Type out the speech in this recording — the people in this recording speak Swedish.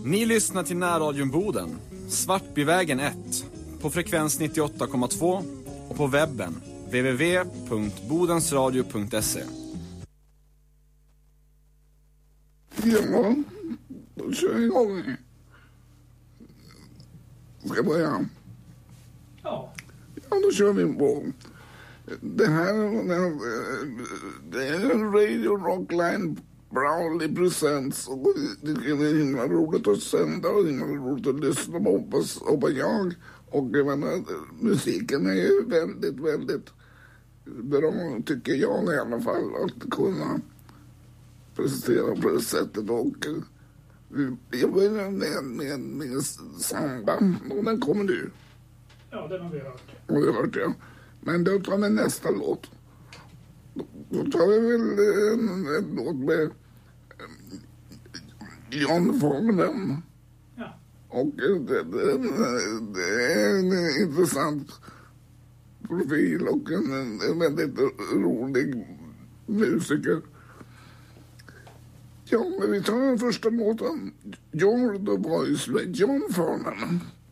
Ni lyssnar till Närradion Boden, Svartbyvägen 1, på frekvens 98,2 och på webben www.bodensradio.se. Ja, då kör jag igång. Ska jag börja? Ja. Ja, då kör vi på. Det här det är en Radio Rockline Brownlee Presents. Och det är himla roligt att sända och himla roligt att lyssna på, hoppas jag. Och jag menar, musiken är ju väldigt, väldigt bra, tycker jag i alla fall, att kunna presentera på det sättet. Och jag börjar med samba, och den kommer nu. Ja, den har vi hört. Och det hört jag. Men då tar vi nästa låt. Då tar vi väl en låt med John Fogelman. Ja. Och det är en intressant profil och en väldigt rolig musiker. Ja, men vi tar den första låten. You're the voice med John Fogelman.